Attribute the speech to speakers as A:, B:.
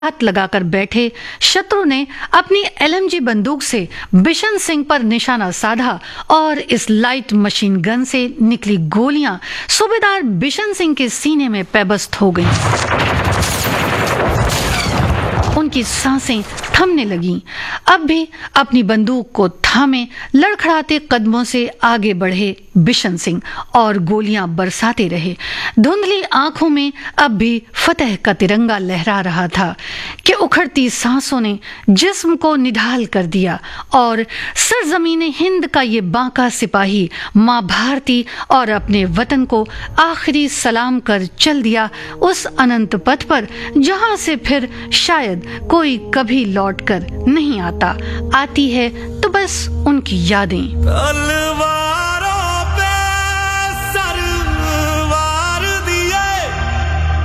A: हाथ लगाकर बैठे शत्रु ने अपनी एलएमजी बंदूक से बिशन सिंह पर निशाना साधा और इस लाइट मशीन गन से निकली गोलियां सूबेदार बिशन सिंह के सीने में पैबस्त हो गईं। उनकी सांसें थमने लगीं। अब भी अपनी बंदूक को थामे लड़खड़ाते कदमों से आगे बढ़े बिशन सिंह और गोलियां बरसाते रहे। धुंधली आंखों में अब भी फतेह का तिरंगा लहरा रहा था कि उखड़ती सांसों ने जिस्म को निढाल कर दिया और सरजमीन हिंद का ये बांका सिपाही मां भारती और अपने वतन को आखिरी सलाम कर चल दिया उस अनंत पथ पर जहां से फिर शायद कोई कभी लौट कर नहीं आता। आती है तो बस उनकी यादें।